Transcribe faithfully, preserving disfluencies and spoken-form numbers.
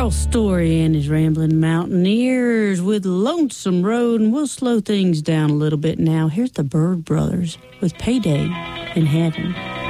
Carl Story and his Rambling Mountaineers with Lonesome Road, and we'll slow things down a little bit now. Here's the Bird Brothers with Payday in Heaven.